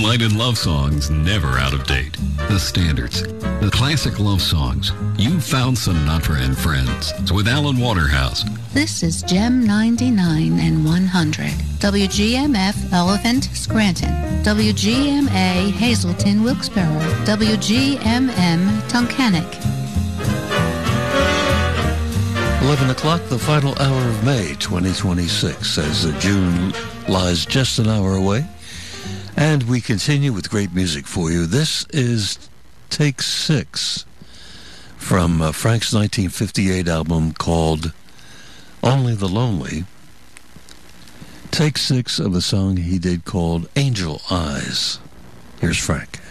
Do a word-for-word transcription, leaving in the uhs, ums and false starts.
Delighted love songs never out of date. The standards. The classic love songs. You found Sinatra and Friends with Alan Waterhouse. This is Gem ninety-nine and one hundred. W G M F Elephant Scranton. W G M A Hazleton Wilkesboro. W G M M Tunkhannock. eleven o'clock, the final hour of May twenty twenty-six, as uh, June lies just an hour away. And we continue with great music for you. This is Take Six from uh, Frank's nineteen fifty-eight album called Only the Lonely. Take Six of a song he did called Angel Eyes. Here's Frank.